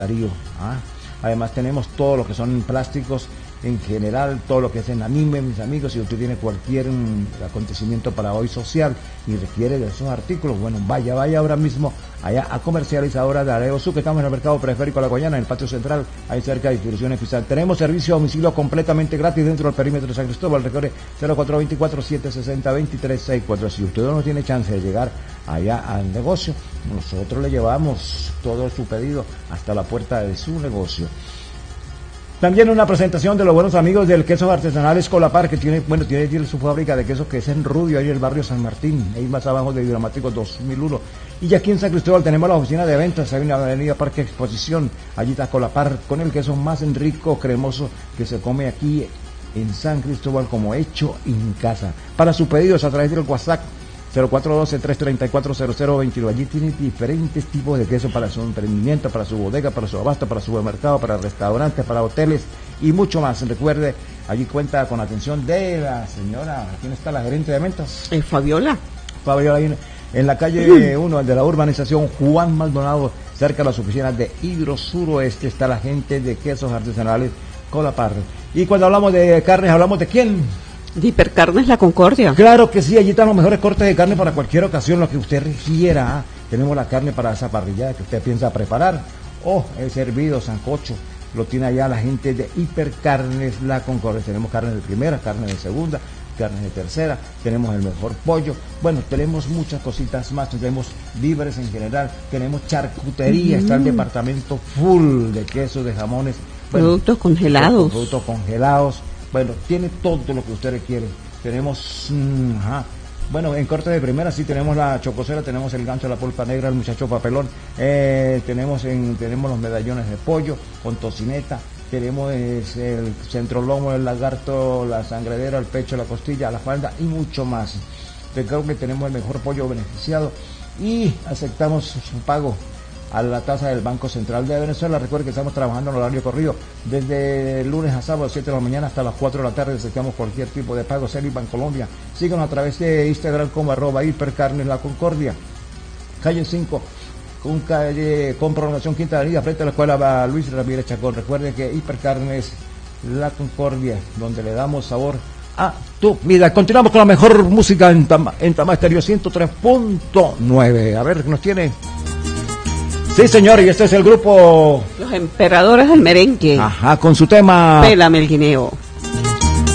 Darío. Además tenemos todo lo que son plásticos en general, todo lo que es en anime, mis amigos. Si usted tiene cualquier acontecimiento para hoy social y requiere de esos artículos, bueno, vaya ahora mismo allá a Comercializadora de Areo Sur, que estamos en el mercado periférico de La Guayana, en el patio central, ahí cerca de distribución oficial. Tenemos servicio a domicilio completamente gratis dentro del perímetro de San Cristóbal. Recuerde 0424-760-2364. Si usted no tiene chance de llegar allá al negocio, nosotros le llevamos todo su pedido hasta la puerta de su negocio. También una presentación de los buenos amigos del Quesos Artesanales Colapar, que tiene su fábrica de queso, que es en Rudio, ahí en el barrio San Martín, ahí más abajo de Hidromático 2001. Y aquí en San Cristóbal tenemos la oficina de ventas, hay una avenida Parque Exposición, allí está Colapar, con el queso más rico, cremoso, que se come aquí en San Cristóbal, como hecho en casa. Para sus pedidos a través del WhatsApp 0412-334-0022. Allí tiene diferentes tipos de queso para su emprendimiento, para su bodega, para su abasto, para su supermercado, para restaurantes, para hoteles y mucho más. Recuerde, allí cuenta con la atención de la señora, ¿quién está? La gerente de ventas. Fabiola. Fabiola, ahí en la calle 1 de la urbanización Juan Maldonado, cerca de las oficinas de Hidrosuroeste, está la gente de Quesos Artesanales Colapar. Y cuando hablamos de carnes, ¿hablamos de quién? De Hipercarnes La Concordia. Claro que sí, allí están los mejores cortes de carne para cualquier ocasión, lo que usted requiera. Tenemos la carne para esa parrillada que usted piensa preparar, o el servido, sancocho, lo tiene allá la gente de Hipercarnes La Concordia. Tenemos carne de primera, carne de segunda, carne de tercera, tenemos el mejor pollo, bueno, tenemos muchas cositas más, tenemos víveres en general, tenemos charcutería, está el departamento full de quesos, de jamones, bueno, productos congelados. Productos congelados. Bueno, tiene todo lo que usted requiere. Tenemos, bueno, en corte de primera sí tenemos la chocosera, tenemos el gancho, la pulpa negra, el muchacho papelón, tenemos los medallones de pollo con tocineta, tenemos el centro lomo, el lagarto, la sangredera, el pecho, la costilla, la falda y mucho más. Creo que tenemos el mejor pollo beneficiado y aceptamos su pago a la tasa del Banco Central de Venezuela. Recuerde que estamos trabajando en horario corrido desde lunes a sábado, 7 de la mañana hasta las 4 de la tarde. Aceptamos cualquier tipo de pago. Celi Bancolombia. Síganos a través de Instagram como @Hipercarnes La Concordia. Calle 5, con prolongación Quinta Avenida, frente a la escuela Luis Ramírez Chacón. Recuerde que Hipercarnes La Concordia, donde le damos sabor a tu vida. Continuamos con la mejor música en Tamá Estéreo 103.9. A ver, nos tiene... Sí, señor, y este es el grupo... Los Emperadores del Merengue. Ajá, con su tema... Pélame el guineo.